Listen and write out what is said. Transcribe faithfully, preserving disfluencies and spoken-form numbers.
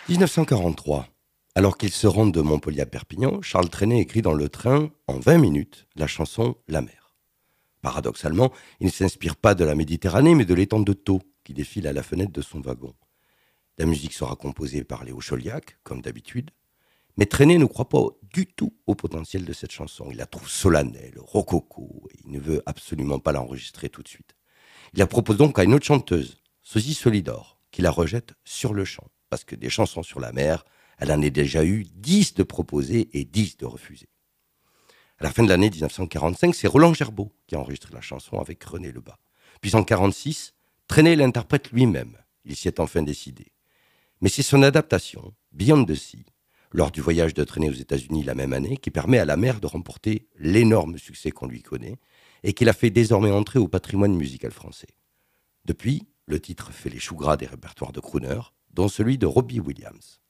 dix-neuf cent quarante-trois. Alors qu'il se rend de Montpellier à Perpignan, Charles Trenet écrit dans le train, en vingt minutes, la chanson « La mer ». Paradoxalement, il ne s'inspire pas de la Méditerranée, mais de l'étang de Thau, qui défile à la fenêtre de son wagon. La musique sera composée par Léo Chauliac, comme d'habitude, mais Trenet ne croit pas du tout au potentiel de cette chanson. Il la trouve solennelle, rococo, et il ne veut absolument pas l'enregistrer tout de suite. Il la propose donc à une autre chanteuse, Sosie Solidor, qui la rejette sur le champ, parce que des chansons sur la mer, elle en a déjà eu dix de proposées et dix de refusées. À la fin de l'année dix-neuf cent quarante-cinq, c'est Roland Gerbaud qui a enregistré la chanson avec René Lebas. Puis en quarante-six, Trenet l'interprète lui-même. Il s'y est enfin décidé. Mais c'est son adaptation, Beyond the Sea, lors du voyage de Trenet aux États-Unis la même année, qui permet à la mer de remporter l'énorme succès qu'on lui connaît et qui l'a fait désormais entrer au patrimoine musical français. Depuis, le titre fait les choux gras des répertoires de crooners, dont celui de Robbie Williams.